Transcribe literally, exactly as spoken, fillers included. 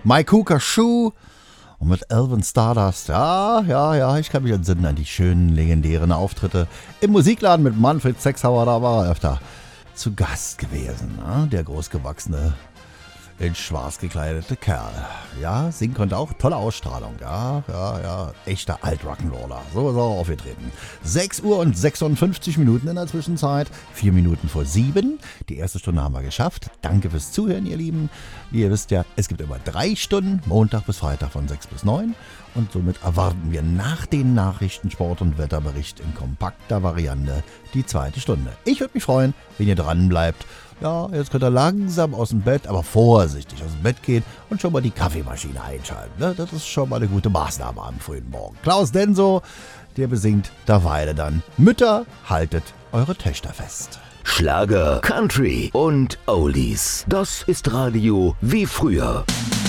Mike Hooker Shoe und mit Elvin Stardust. Ja, ja, ja, ich kann mich entsinnen an die schönen, legendären Auftritte im Musikladen mit Manfred Sechshauer. Da war er öfter zu Gast gewesen, ne? Der großgewachsene, in schwarz gekleidete Kerl. Ja, singen konnte auch. Tolle Ausstrahlung. Ja, ja, ja. Echter Alt-Rock'n'Roller. So ist er auch aufgetreten. sechs Uhr und sechsundfünfzig Minuten in der Zwischenzeit. Vier Minuten vor sieben. Die erste Stunde haben wir geschafft. Danke fürs Zuhören, ihr Lieben. Wie ihr wisst ja, es gibt immer drei Stunden. Montag bis Freitag von sechs bis neun. Und somit erwarten wir nach den Nachrichten, Sport- und Wetterbericht in kompakter Variante die zweite Stunde. Ich würde mich freuen, wenn ihr dran bleibt. Ja, jetzt könnt ihr langsam aus dem Bett, aber vorsichtig aus dem Bett gehen und schon mal die Kaffeemaschine einschalten. Ne? Das ist schon mal eine gute Maßnahme am frühen Morgen. Klaus Denso, der besingt derweil dann: Mütter, haltet eure Töchter fest. Schlager, Country und Oldies. Das ist Radio wie früher.